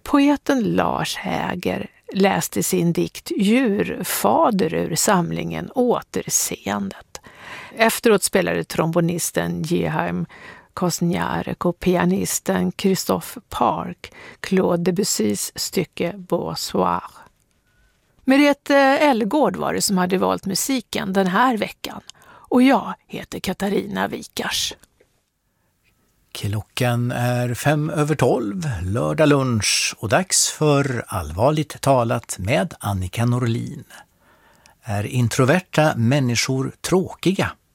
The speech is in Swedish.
Poeten Lars Häger läste sin dikt Djurfader ur samlingen Återseendet. Efteråt spelade trombonisten Geheim Kosniarek och pianisten Christophe Park Claude Debussys stycke Bonsoir. Merete Elgård var det som hade valt musiken den här veckan. Och jag heter Katarina Wikars. Klockan är 5:05, lördag lunch och dags för Allvarligt talat med Annika Norlin. Är introverta människor tråkiga?